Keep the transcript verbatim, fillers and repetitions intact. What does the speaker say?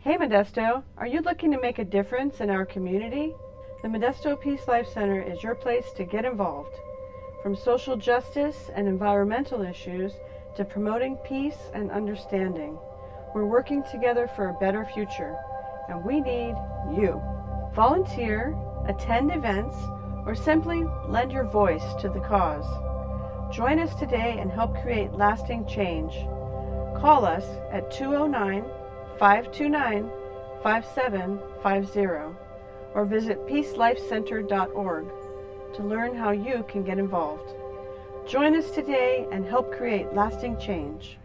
Hey Modesto, are you looking to make a difference in our community? The Modesto Peace Life Center is your place to get involved. From social justice and environmental issues to promoting peace and understanding, we're working together for a better future, and we need you. Volunteer, attend events, or simply lend your voice to the cause. Join us today and help create lasting change. Call us at two oh nine, five two nine, five seven five zero or visit peace life center dot org to learn how you can get involved. Join us today and help create lasting change.